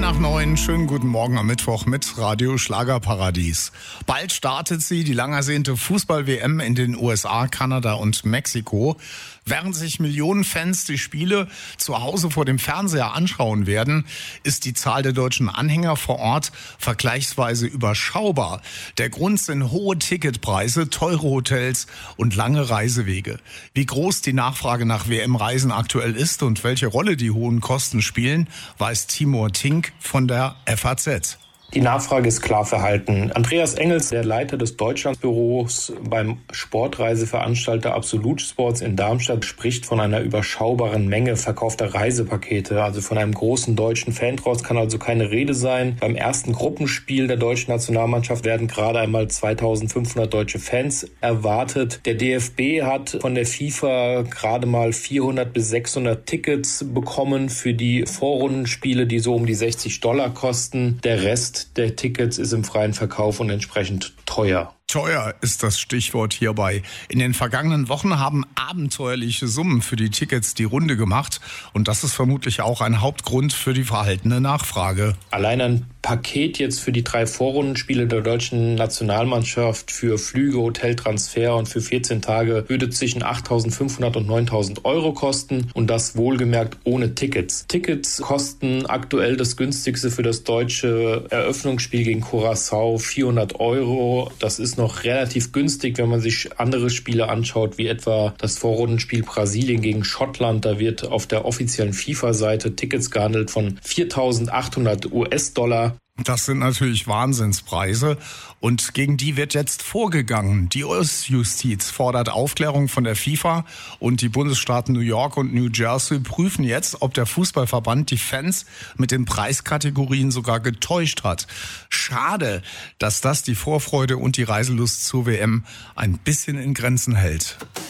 8:10. Schönen guten Morgen am Mittwoch mit Radio Schlagerparadies. Bald startet sie, die lang ersehnte Fußball-WM in den USA, Kanada und Mexiko. Während sich Millionen Fans die Spiele zu Hause vor dem Fernseher anschauen werden, ist die Zahl der deutschen Anhänger vor Ort vergleichsweise überschaubar. Der Grund sind hohe Ticketpreise, teure Hotels und lange Reisewege. Wie groß die Nachfrage nach WM-Reisen aktuell ist und welche Rolle die hohen Kosten spielen, weiß Timur Tink von der FAZ. Die Nachfrage ist klar verhalten. Andreas Engels, der Leiter des Deutschlandbüros beim Sportreiseveranstalter Absolut Sports in Darmstadt, spricht von einer überschaubaren Menge verkaufter Reisepakete. Also von einem großen deutschen Fantrost kann also keine Rede sein. Beim ersten Gruppenspiel der deutschen Nationalmannschaft werden gerade einmal 2500 deutsche Fans erwartet. Der DFB hat von der FIFA gerade mal 400 bis 600 Tickets bekommen für die Vorrundenspiele, die so um die $60 kosten. Der Rest der Tickets ist im freien Verkauf und entsprechend teuer. Teuer ist das Stichwort hierbei. In den vergangenen Wochen haben abenteuerliche Summen für die Tickets die Runde gemacht. Und das ist vermutlich auch ein Hauptgrund für die verhaltene Nachfrage. Allein ein Paket jetzt für die 3 Vorrundenspiele der deutschen Nationalmannschaft für Flüge, Hoteltransfer und für 14 Tage würde zwischen 8.500 und 9.000 Euro kosten. Und das wohlgemerkt ohne Tickets. Tickets kosten aktuell das günstigste für das deutsche Eröffnungsspiel gegen Curaçao 400 Euro. Das ist noch relativ günstig, wenn man sich andere Spiele anschaut, wie etwa das Vorrundenspiel Brasilien gegen Schottland. Da wird auf der offiziellen FIFA-Seite Tickets gehandelt von 4.800 US-Dollar. Das sind natürlich Wahnsinnspreise und gegen die wird jetzt vorgegangen. Die US-Justiz fordert Aufklärung von der FIFA und die Bundesstaaten New York und New Jersey prüfen jetzt, ob der Fußballverband die Fans mit den Preiskategorien sogar getäuscht hat. Schade, dass das die Vorfreude und die Reiselust zur WM ein bisschen in Grenzen hält.